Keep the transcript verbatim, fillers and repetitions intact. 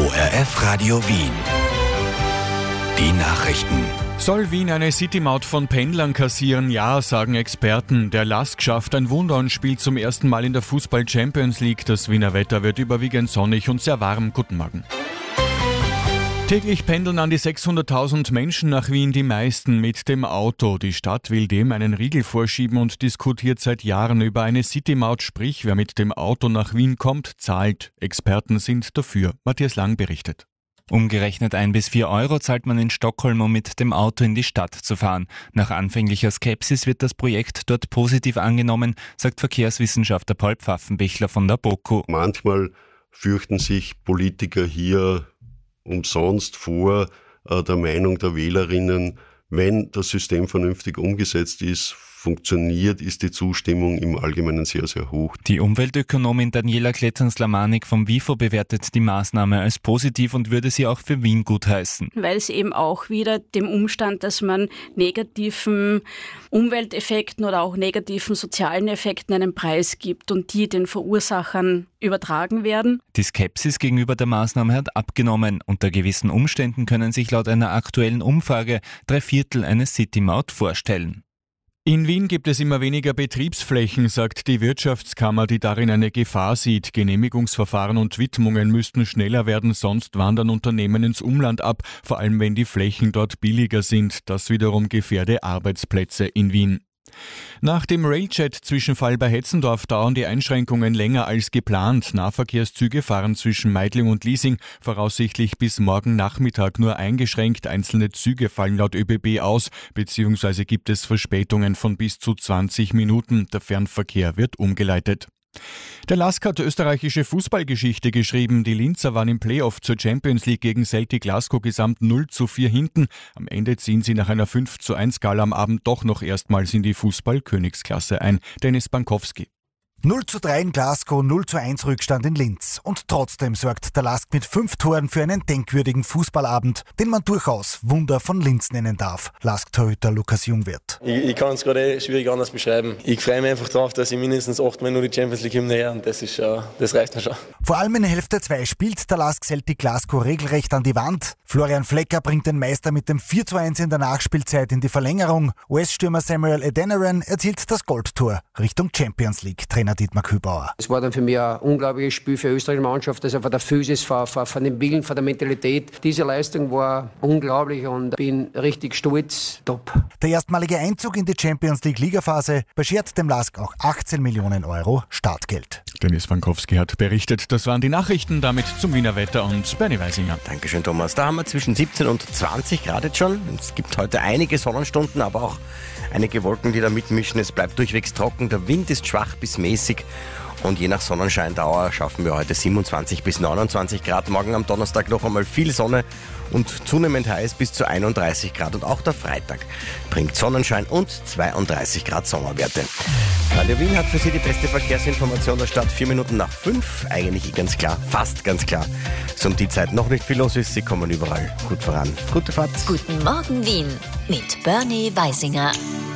O R F Radio Wien. Die Nachrichten. Soll Wien eine City-Maut von Pendlern kassieren? Ja, sagen Experten. Der Lask schafft ein Wunder und spielt zum ersten Mal in der Fußball-Champions League. Das Wiener Wetter wird überwiegend sonnig und sehr warm. Guten Morgen. Täglich pendeln an die sechshunderttausend Menschen nach Wien, die meisten mit dem Auto. Die Stadt will dem einen Riegel vorschieben und diskutiert seit Jahren über eine City-Maut, sprich wer mit dem Auto nach Wien kommt, zahlt. Experten sind dafür. Matthias Lang berichtet. Umgerechnet ein bis vier Euro zahlt man in Stockholm, um mit dem Auto in die Stadt zu fahren. Nach anfänglicher Skepsis wird das Projekt dort positiv angenommen, sagt Verkehrswissenschaftler Paul Pfaffenbichler von der BOKU. Manchmal fürchten sich Politiker hier umsonst vor äh, der Meinung der Wählerinnen. Wenn das System vernünftig umgesetzt ist, funktioniert, ist die Zustimmung im Allgemeinen sehr, sehr hoch. Die Umweltökonomin Daniela Klettern-Slamanik vom WIFO bewertet die Maßnahme als positiv und würde sie auch für Wien gutheißen. Weil es eben auch wieder dem Umstand, dass man negativen Umwelteffekten oder auch negativen sozialen Effekten einen Preis gibt und die den Verursachern übertragen werden. Die Skepsis gegenüber der Maßnahme hat abgenommen. Unter gewissen Umständen können sich laut einer aktuellen Umfrage drei Viertel eine City-Maut vorstellen. In Wien gibt es immer weniger Betriebsflächen, sagt die Wirtschaftskammer, die darin eine Gefahr sieht. Genehmigungsverfahren und Widmungen müssten schneller werden, sonst wandern Unternehmen ins Umland ab, vor allem wenn die Flächen dort billiger sind. Das wiederum gefährde Arbeitsplätze in Wien. Nach dem Railjet-Zwischenfall bei Hetzendorf dauern die Einschränkungen länger als geplant. Nahverkehrszüge fahren zwischen Meidling und Liesing voraussichtlich bis morgen Nachmittag nur eingeschränkt. Einzelne Züge fallen laut ÖBB aus, beziehungsweise gibt es Verspätungen von bis zu zwanzig Minuten. Der Fernverkehr wird umgeleitet. Der Lask hat österreichische Fußballgeschichte geschrieben. Die Linzer waren im Playoff zur Champions League gegen Celtic Glasgow gesamt null zu vier hinten. Am Ende ziehen sie nach einer fünf zu eins Gala am Abend doch noch erstmals in die Fußball-Königsklasse ein. Dennis Bankowski. null zu drei in Glasgow, null zu eins Rückstand in Linz. Und trotzdem sorgt der Lask mit fünf Toren für einen denkwürdigen Fußballabend, den man durchaus Wunder von Linz nennen darf. Lask-Torhüter Lukas Jungwirth. Ich, ich kann es gerade schwierig anders beschreiben. Ich freue mich einfach darauf, dass ich mindestens achtmal nur die Champions League Hymne her und das, ist, uh, das reicht mir schon. Vor allem in Hälfte zwei spielt der Lask Celtic Glasgow regelrecht an die Wand. Florian Flecker bringt den Meister mit dem vier zu eins in der Nachspielzeit in die Verlängerung. U S-Stürmer Samuel Adeniran erzielt das Goldtor Richtung Champions League. Trainer Dietmar Kübauer. Es war dann für mich ein unglaubliches Spiel für die österreichische Mannschaft, also von der Physis, von, von, von dem Willen, von der Mentalität. Diese Leistung war unglaublich und bin richtig stolz. Top. Der erstmalige Einzug in die Champions League Ligaphase beschert dem Lask auch achtzehn Millionen Euro Startgeld. Dennis Bankowski hat berichtet. Das waren die Nachrichten, damit zum Wiener Wetter und Bernie Weisinger. Dankeschön, Thomas. Da haben wir zwischen siebzehn und zwanzig Grad jetzt schon. Es gibt heute einige Sonnenstunden, aber auch einige Wolken, die da mitmischen. Es bleibt durchwegs trocken. Der Wind ist schwach bis mäßig. Und je nach Sonnenscheindauer schaffen wir heute siebenundzwanzig bis neunundzwanzig Grad. Morgen am Donnerstag noch einmal viel Sonne und zunehmend heiß bis zu einunddreißig Grad. Und auch der Freitag bringt Sonnenschein und zweiunddreißig Grad Sommerwerte. Radio Wien hat für Sie die beste Verkehrsinformation der Stadt. Vier Minuten nach fünf. Eigentlich ganz klar, fast ganz klar. So um die Zeit noch nicht viel los ist. Sie kommen überall gut voran. Gute Fahrt. Guten Morgen Wien mit Bernie Weisinger.